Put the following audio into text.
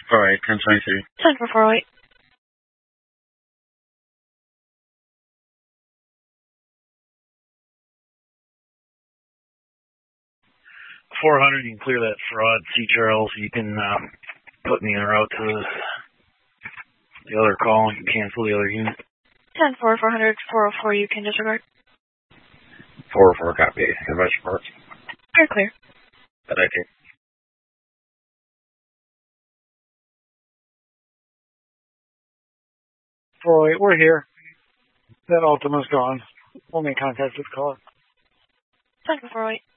All right, 1023. 10-408. $400, you can clear that fraud, C. Charles. You can put me en route to the other call. You can cancel the other unit. 10-4, 400, 404, you can disregard. 404, copy. Advice reports. Very clear. But I think. 408, we're here. That Ultima's gone. We'll make contact with the caller. 10-408.